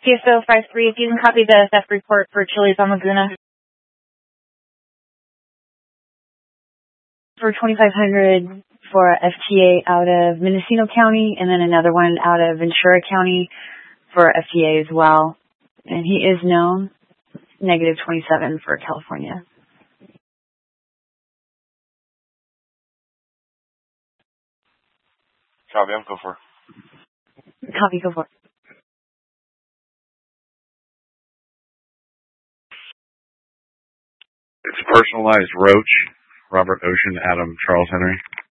CSO 53, if you can copy the theft report for Chili's on Laguna. For 2,500 for a FTA out of Mendocino County, and then another one out of Ventura County for FTA as well. And he is known, negative 27 for California. Copy, I'm go for it. Copy, go for it. It's personalized Roach, Robert Ocean, Adam Charles Henry.